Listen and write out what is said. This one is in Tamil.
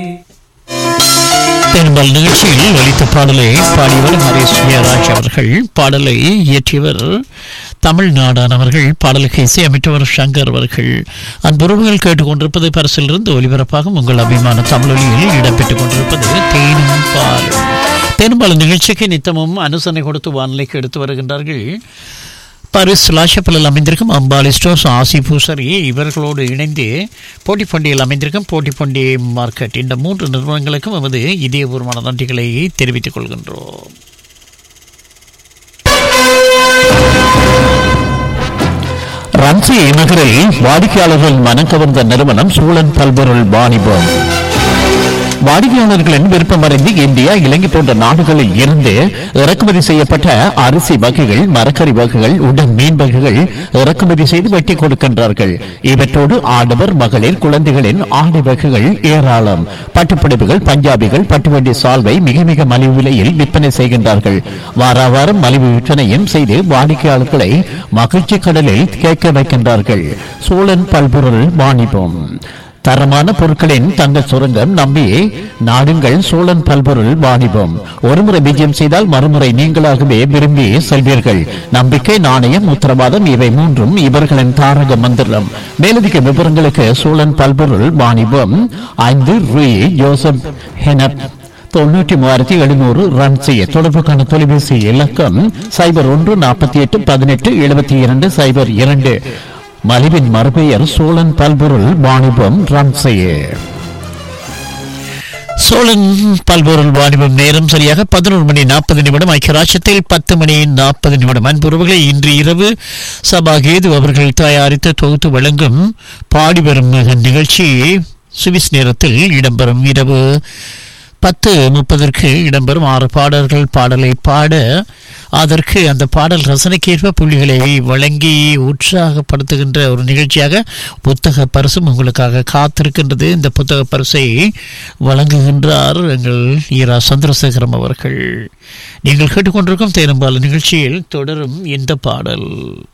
பெரும்பால் நிகழ்ச்சியில் ஒலித்த பாடலை பாடியவர் ஹரிஸ் ஜெயராஜ் அவர்கள். பாடலை இயற்றியவர் தமிழ்நாடானவர்கள். பாடலுக்கு இசையமைத்தவர் சங்கர் அவர்கள். அன்புறவுகள் கேட்டுக்கொண்டிருப்பது பரிசிலிருந்து ஒலிபரப்பாகும் உங்கள் அபிமான தமிழொலியில் இடம்பெற்றுக் கொண்டிருப்பது தேனும் பாலும். பெரும்பாலும் நிகழ்ச்சிக்கு நித்தமும் அனுசரணை கொடுத்து வானிலைக்கு எடுத்து வருகின்றார்கள் பாரிஸ் லாஷப்பலில் அமைந்திருக்கும் அம்பாலி ஸ்டோர்ஸ், ஆசி பூசரி இவர்களோடு இணைந்து போட்டிப்பண்டிகையில் அமைந்திருக்கும் போட்டிப்பண்டி மார்க்கெட், இந்த 3 நிறுவனங்களுக்கும் நமது இதயபூர்வமான நன்றிகளை தெரிவித்துக் கொள்கின்றோம். ரன்சி நகரில் வாடிக்கையாளர்கள் மனம் கவர்ந்த நிறுவனம் சூழன் பல்பொருள் வாணிபம். வாடிக்கையாளர்களின் விருப்பமறிந்து இந்தியா, இலங்கை போன்ற நாடுகளில் இருந்து இறக்குமதி செய்யப்பட்ட அரிசி வகைகள், மரக்கறி வகைகள், உடன் மீன் வகைகள் இறக்குமதி செய்து வெட்டி கொடுக்கின்றார்கள். இவற்றோடு ஆடவர், மகளிர், குழந்தைகளின் ஆடை வகைகள் ஏராளம். பட்டுப்புடவைகள், பஞ்சாபிகள், பட்டுவண்டி சால்வை மிக மிக மலிவு விலையில் விற்பனை செய்கின்றார்கள். வாரம் மலிவு விற்பனையும் செய்து வாடிக்கையாளர்களை மகிழ்ச்சி கடலில் கேட்க வைக்கின்றார்கள். சூழன் பல்பொருள் வாணிபம். தரமான பொருட்களின் தங்கள் சுரங்கம் நம்பி நாடுங்கள் சோழன் பல்பொருள் வாணிபம். ஒருமுறை விஜயம் செய்தால் மறுமுறை நீங்களாகவே விரும்பி செல்வீர்கள். நம்பிக்கை, நாணயம், உத்தரவாதம் இவை 3ம் இவர்களின் தாரக மந்திரம். மேலதிக விவரங்களுக்கு சோழன் பல்பொருள் வாணிபம் 5 ரூ. ஜோசப் ஹெனப் 93,700 ரன் செய்ய தொடர்புக்கான தொலைபேசி இலக்கம் 0148187202. மலிவின் மறுபெயர் சோழன் பல்பொருள் வாணிபம் ரன்சையே. சோழன் பல்பொருள் வாணிபம். நேரம் சரியாக 11:40 ஐக்கியராட்சத்தில் 10:40. அன்புறவுகளை இன்று இரவு சபாகேது அவர்கள் தயாரித்து தொகுத்து வழங்கும் பாடிவரும் நிகழ்ச்சி சுவிஸ் நேரத்தில் இடம்பெறும். இரவு 10:30 இடம்பெறும் 6 பாடல்கள் பாடலை பாட, அதற்கு அந்த பாடல் ரசனைக்கேற்ப புள்ளிகளை வழங்கி உற்சாகப்படுத்துகின்ற ஒரு நிகழ்ச்சியாக புத்தக பரிசும் உங்களுக்காக காத்திருக்கின்றது. இந்த புத்தக பரிசை வழங்குகின்றார் எங்கள் ஈரா சந்திரசேகரம் அவர்கள். நீங்கள் கேட்டுக்கொண்டிருக்கும் தேனும்பால் நிகழ்ச்சியில் தொடரும் இந்த பாடல்.